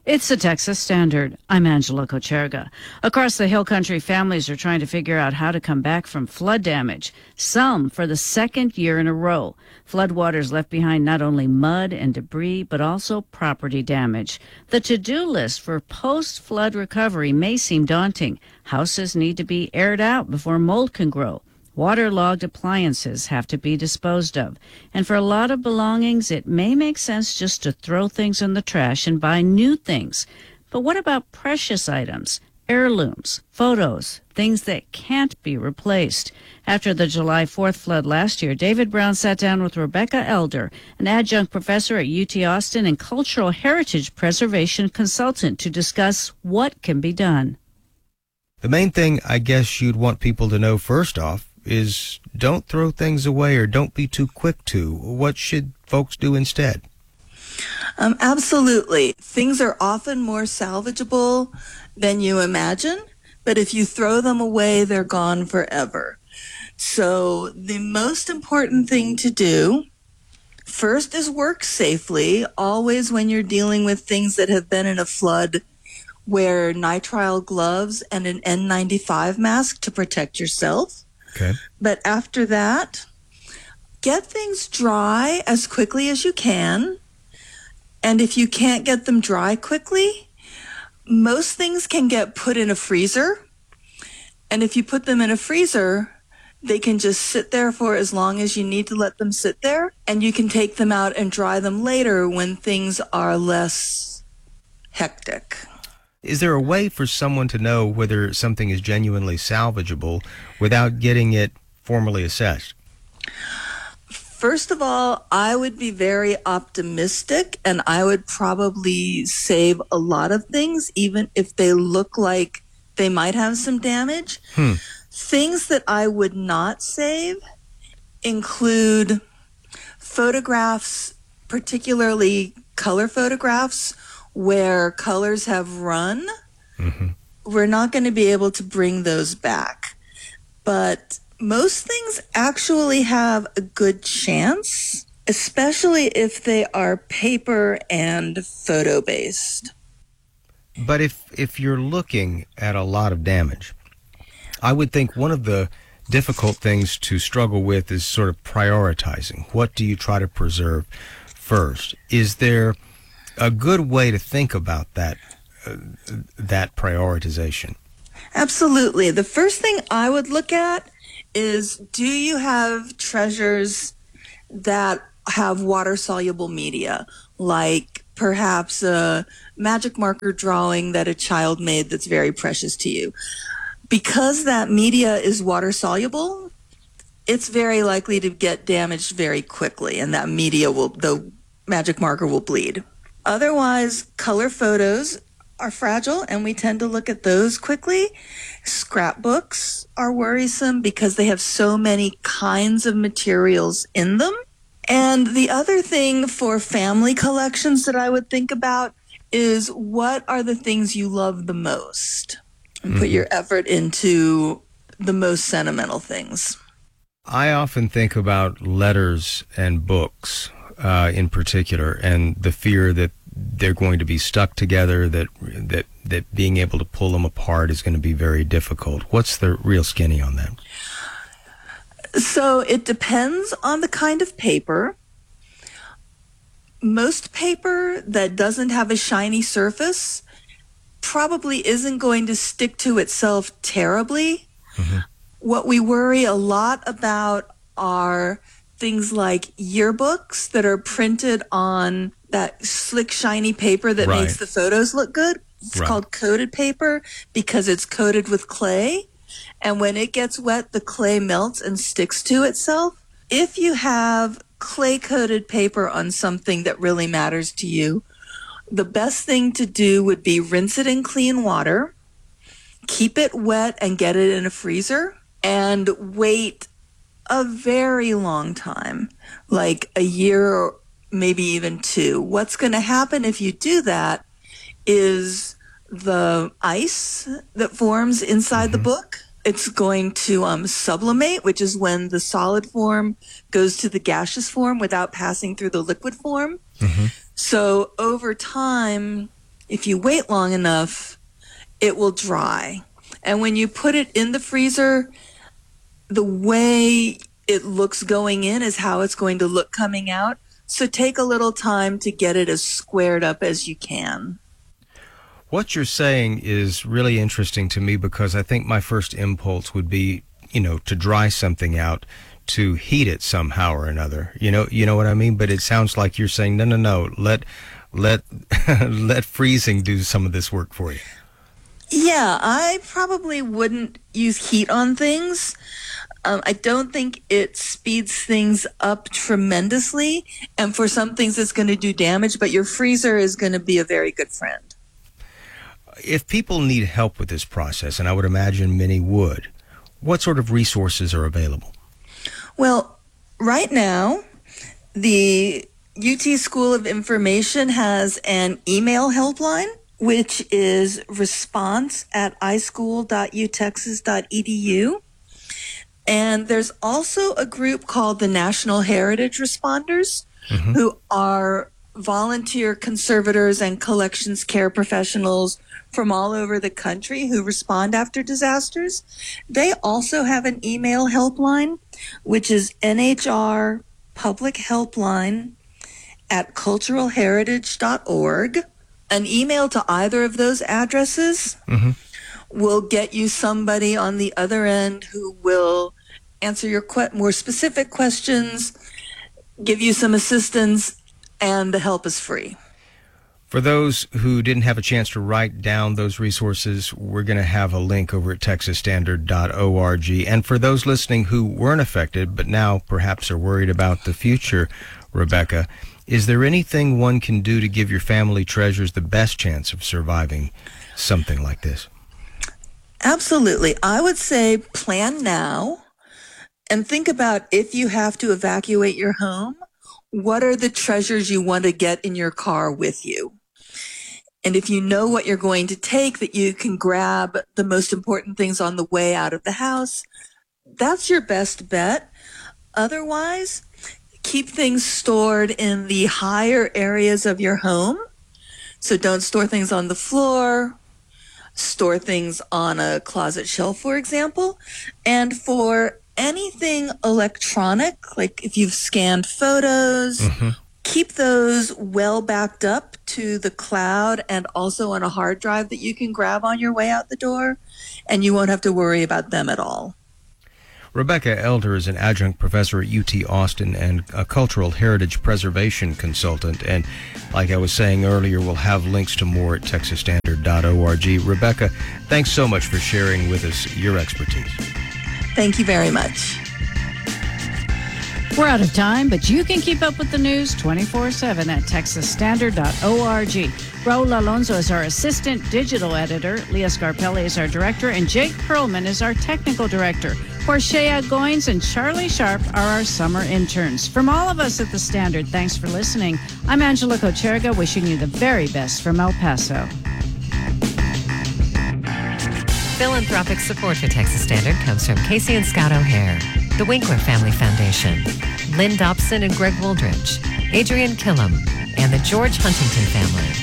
It's the Texas Standard. I'm Angela Kocherga. Across the Hill Country, families are trying to figure out how to come back from flood damage, some for the second year in a row. Floodwaters left behind not only mud and debris, but also property damage. The to-do list for post-flood recovery may seem daunting. Houses need to be aired out before mold can grow. Waterlogged appliances have to be disposed of. And for a lot of belongings, it may make sense just to throw things in the trash and buy new things. But what about precious items, heirlooms, photos, things that can't be replaced? After the July 4th flood last year, David Brown sat down with Rebecca Elder, an adjunct professor at UT Austin and cultural heritage preservation consultant, to discuss what can be done. The main thing I guess you'd want people to know first off is don't throw things away or don't be too quick to. What should folks do instead? Absolutely. Things are often more salvageable than you imagine, but if you throw them away, they're gone forever. So the most important thing to do first is work safely. Always when you're dealing with things that have been in a flood, wear nitrile gloves and an N95 mask to protect yourself. Okay. But after that, get things dry as quickly as you can. And if you can't get them dry quickly, most things can get put in a freezer. And if you put them in a freezer, they can just sit there for as long as you need to let them sit there. And you can take them out and dry them later when things are less hectic. Is there a way for someone to know whether something is genuinely salvageable without getting it formally assessed? First of all, I would be very optimistic, and I would probably save a lot of things, even if they look like they might have some damage. Things that I would not save include photographs, particularly color photographs, where colors have run. We're not going to be able to bring those back. But most things actually have a good chance, especially if they are paper and photo-based. But if you're looking at a lot of damage, I would think one of the difficult things to struggle with is sort of prioritizing. What do you try to preserve first? Is there a good way to think about that prioritization? Absolutely. The first thing I would look at is, do you have treasures that have water-soluble media, like perhaps a magic marker drawing that a child made that's very precious to you? Because that media is water-soluble, it's very likely to get damaged very quickly, and that media the magic marker will bleed. Otherwise, color photos are fragile, and we tend to look at those quickly. Scrapbooks are worrisome because they have so many kinds of materials in them. And the other thing for family collections that I would think about is, what are the things you love the most? And put your effort into the most sentimental things. I often think about letters and books in particular, and the fear that they're going to be stuck together, that being able to pull them apart is going to be very difficult. What's the real skinny on that? So it depends on the kind of paper. Most paper that doesn't have a shiny surface probably isn't going to stick to itself terribly. What we worry a lot about are things like yearbooks that are printed on that slick, shiny paper that makes the photos look good. It's called coated paper because it's coated with clay. And when it gets wet, the clay melts and sticks to itself. If you have clay-coated paper on something that really matters to you, the best thing to do would be rinse it in clean water, keep it wet and get it in a freezer, and wait a very long time, like a year or maybe even 2. What's going to happen if you do that is the ice that forms inside the book, it's going to sublimate, which is when the solid form goes to the gaseous form without passing through the liquid form. So over time, If you wait long enough, it will dry. And when you put it in the freezer, the way it looks going in is how it's going to look coming out. So take a little time to get it as squared up as you can. What you're saying is really interesting to me because I think my first impulse would be, to dry something out, to heat it somehow or another. You know what I mean? But it sounds like you're saying, no, let freezing do some of this work for you. Yeah, I probably wouldn't use heat on things. I don't think it speeds things up tremendously. And for some things, it's going to do damage, but your freezer is going to be a very good friend. If people need help with this process, and I would imagine many would, what sort of resources are available? Well, right now, the UT School of Information has an email helpline, which is response@ischool.utexas.edu. And there's also a group called the National Heritage Responders, who are volunteer conservators and collections care professionals from all over the country who respond after disasters. They also have an email helpline, which is NHR Public Helpline at culturalheritage.org. An email to either of those addresses will get you somebody on the other end who will answer your more specific questions, give you some assistance, and the help is free. For those who didn't have a chance to write down those resources, we're going to have a link over at texasstandard.org. And for those listening who weren't affected, but now perhaps are worried about the future, Rebecca, is there anything one can do to give your family treasures the best chance of surviving something like this? Absolutely. I would say plan now and think about if you have to evacuate your home, what are the treasures you want to get in your car with you? And if you know what you're going to take, that you can grab the most important things on the way out of the house, that's your best bet. Otherwise, keep things stored in the higher areas of your home. So don't store things on the floor. Store things on a closet shelf, for example. And for anything electronic, like if you've scanned photos, keep those well backed up to the cloud and also on a hard drive that you can grab on your way out the door, and you won't have to worry about them at all. Rebecca Elder is an adjunct professor at UT Austin and a cultural heritage preservation consultant. And like I was saying earlier, we'll have links to more at texasstandard.org. Rebecca, thanks so much for sharing with us your expertise. Thank you very much. We're out of time, but you can keep up with the news 24/7 at texasstandard.org. Raul Alonso is our assistant digital editor. Leah Scarpelli is our director, and Jake Perlman is our technical director. Portia Goins and Charlie Sharp are our summer interns. From all of us at The Standard, thanks for listening. I'm Angela Kocherga, wishing you the very best from El Paso. Philanthropic support for Texas Standard comes from Casey and Scott O'Hare, the Winkler Family Foundation, Lynn Dobson and Greg Wooldridge, Adrian Killam, and the George Huntington family.